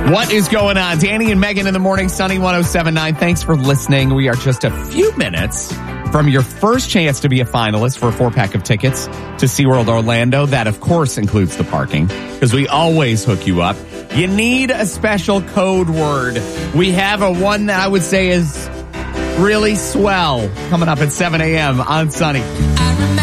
What is going on? Danny and Megan in the morning, Sunny 107.9. Thanks for listening. We are just a few minutes from your first chance to be a finalist for a 4-pack of tickets to SeaWorld Orlando. That, of course, includes the parking, because we always hook you up. You need a special code word. We have a one that I would say is really swell coming up at 7 a.m. on Sunny.